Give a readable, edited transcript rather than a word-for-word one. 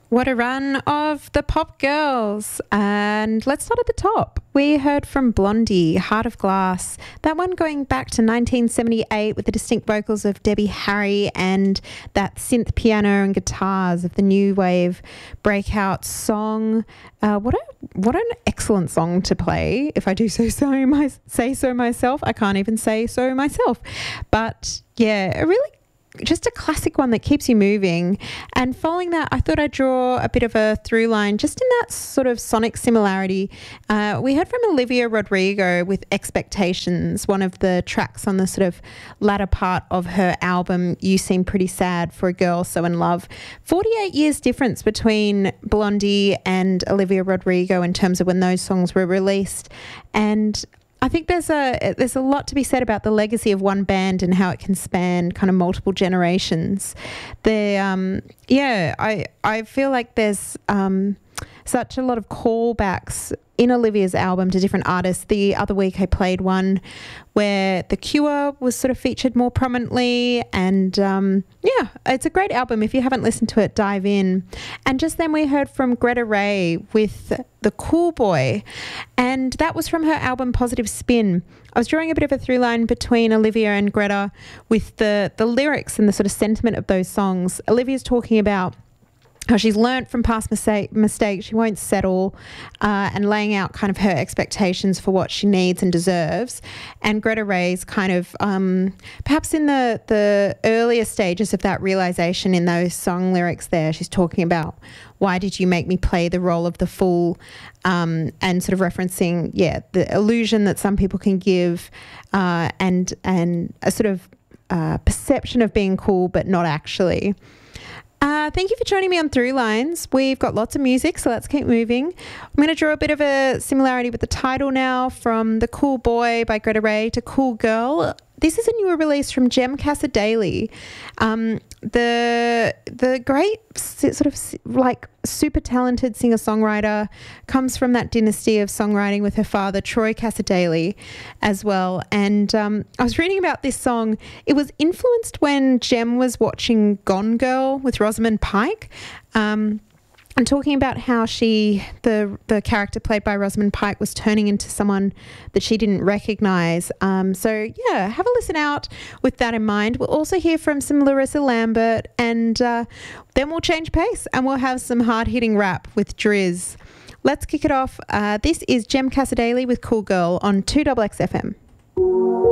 What a run of the pop girls. And let's start at the top. We heard from Blondie, Heart of Glass. That one going back to 1978 with the distinct vocals of Debbie Harry and that synth piano and guitars of the new wave breakout song. What an excellent song to play, if I do say so myself. I can't even say so myself. But yeah, just a classic one that keeps you moving. And following that, I thought I'd draw a bit of a through line just in that sort of sonic similarity. We heard from Olivia Rodrigo with Expectations, one of the tracks on the sort of latter part of her album, You Seem Pretty Sad for a Girl So in Love. 48 years difference between Blondie and Olivia Rodrigo in terms of when those songs were released. And I think there's a lot to be said about the legacy of one band and how it can span kind of multiple generations. I feel like there's such a lot of callbacks in Olivia's album to different artists. The other week I played one where The Cure was sort of featured more prominently, and it's a great album. If you haven't listened to it, dive in. And just then we heard from Greta Ray with The Cool Boy, and that was from her album Positive Spin. I was drawing a bit of a through line between Olivia and Greta with the lyrics and the sort of sentiment of those songs. Olivia's talking about how she's learnt from past mistakes, she won't settle, and laying out kind of her expectations for what she needs and deserves. And Greta Ray's kind of perhaps in the earlier stages of that realisation in those song lyrics there, she's talking about why did you make me play the role of the fool, and sort of referencing, the illusion that some people can give and a sort of perception of being cool but not actually. Thank you for joining me on Through Lines. We've got lots of music, so let's keep moving. I'm going to draw a bit of a similarity with the title now, from The Cool Boy by Greta Ray to Cool Girl. This is a newer release from Jem Cassar-Daley. The great sort of like super talented singer-songwriter comes from that dynasty of songwriting with her father, Troy Cassar-Daley, as well. And I was reading about this song. It was influenced when Jem was watching Gone Girl with Rosamund Pike. And talking about how the character played by Rosamund Pike was turning into someone that she didn't recognise. Have a listen out with that in mind. We'll also hear from some Larissa Lambert, and then we'll change pace and we'll have some hard-hitting rap with Drizz. Let's kick it off. This is Jem Cassar-Daley with Cool Girl on 2XXFM.